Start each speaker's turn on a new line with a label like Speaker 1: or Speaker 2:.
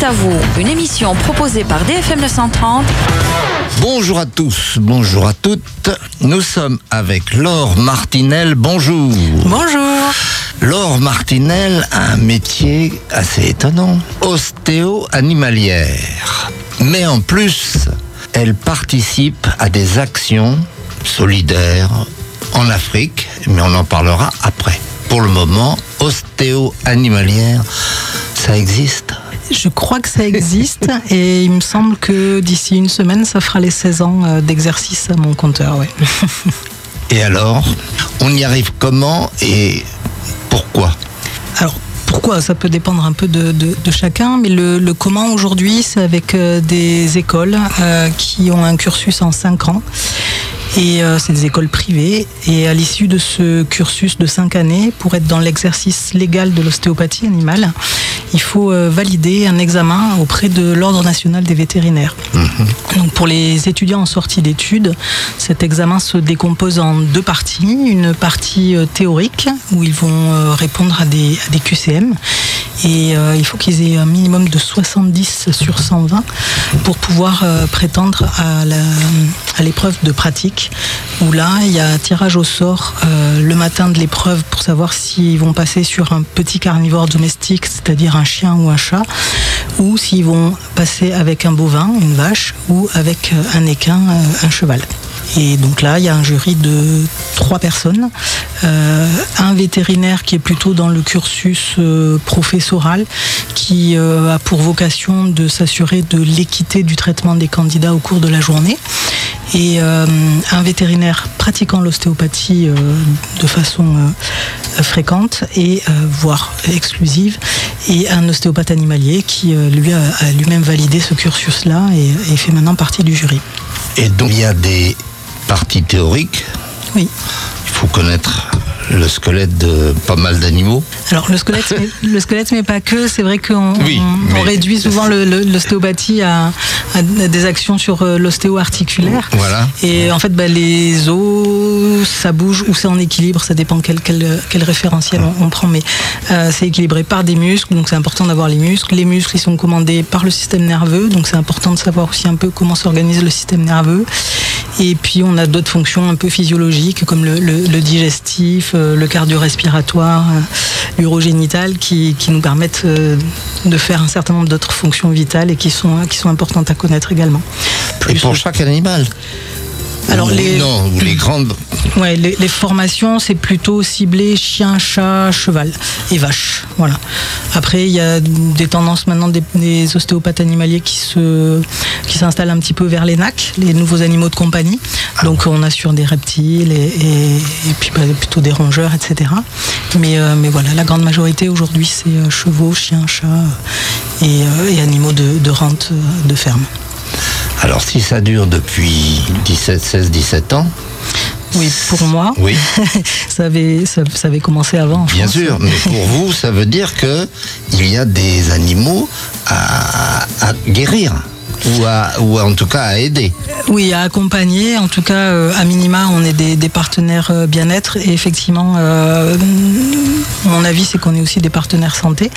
Speaker 1: à vous, une émission proposée par DFM 930.
Speaker 2: Bonjour à tous, bonjour à toutes. Nous sommes avec Laure Martinel. Bonjour.
Speaker 3: Bonjour.
Speaker 2: Laure Martinel a un métier assez étonnant, ostéo-animalière. Mais en plus, elle participe à des actions solidaires en Afrique, mais on en parlera après. Pour le moment, ostéo-animalière, ça existe ?
Speaker 3: Je crois que ça existe et il me semble que d'ici une semaine, ça fera les 16 ans d'exercice à mon compteur. Ouais.
Speaker 2: Et alors, on y arrive comment et pourquoi ?
Speaker 3: Alors, pourquoi ? Ça peut dépendre un peu de chacun, mais le comment aujourd'hui, c'est avec des écoles qui ont un cursus en 5 ans. Et c'est des écoles privées. Et à l'issue de ce cursus de 5 années, pour être dans l'exercice légal de l'ostéopathie animale, il faut valider un examen auprès de l'Ordre national des vétérinaires. Donc pour les étudiants en sortie d'études, cet examen se décompose en 2 parties. Une partie théorique, où ils vont répondre à des QCM. Et il faut qu'ils aient un minimum de 70 sur 120 pour pouvoir prétendre à l'épreuve de pratique, où là, il y a un tirage au sort le matin de l'épreuve pour savoir s'ils vont passer sur un petit carnivore domestique, c'est-à-dire un chien ou un chat, ou s'ils vont passer avec un bovin, une vache, ou avec un équin, un cheval. Et donc là, il y a un jury de 3 personnes. Un vétérinaire qui est plutôt dans le cursus professoral, qui a pour vocation de s'assurer de l'équité du traitement des candidats au cours de la journée. Et un vétérinaire pratiquant l'ostéopathie de façon fréquente et voire exclusive, et un ostéopathe animalier qui lui a lui-même validé ce cursus-là et fait maintenant partie du jury.
Speaker 2: Et donc il y a des parties théoriques.
Speaker 3: Oui.
Speaker 2: Il faut connaître le squelette de pas mal d'animaux.
Speaker 3: Alors le squelette, mais pas que. C'est vrai qu'on réduit souvent l'ostéopathie à des actions sur l'ostéo-articulaire.
Speaker 2: Voilà.
Speaker 3: Et en fait, les os, ça bouge ou c'est en équilibre. Ça dépend quel référentiel on prend. Mais c'est équilibré par des muscles, donc c'est important d'avoir les muscles. Les muscles, ils sont commandés par le système nerveux, donc c'est important de savoir aussi un peu comment s'organise le système nerveux. Et puis on a d'autres fonctions un peu physiologiques comme le digestif, le cardio-respiratoire, l'urogénital qui nous permettent de faire un certain nombre d'autres fonctions vitales et qui sont importantes à connaître également.
Speaker 2: Et pour chaque animal ?
Speaker 3: Alors
Speaker 2: les grandes...
Speaker 3: Ouais, les formations, c'est plutôt ciblé chien, chat, cheval et vache. Voilà. Après, il y a des tendances maintenant des ostéopathes animaliers qui s'installent un petit peu vers les NAC, les nouveaux animaux de compagnie. Donc on a sur des reptiles et puis plutôt des rongeurs, etc. Mais voilà, la grande majorité aujourd'hui, c'est chevaux, chiens, chats et animaux de rente de ferme.
Speaker 2: Alors si ça dure depuis 17 ans...
Speaker 3: Oui, pour moi,
Speaker 2: oui.
Speaker 3: ça avait commencé avant en
Speaker 2: Bien
Speaker 3: France.
Speaker 2: sûr, mais pour vous, ça veut dire qu'il y a des animaux à guérir. Ou en tout cas à aider.
Speaker 3: Oui, à accompagner. En tout cas, à minima, on est des partenaires bien-être. Et effectivement, mon avis, c'est qu'on est aussi des partenaires santé.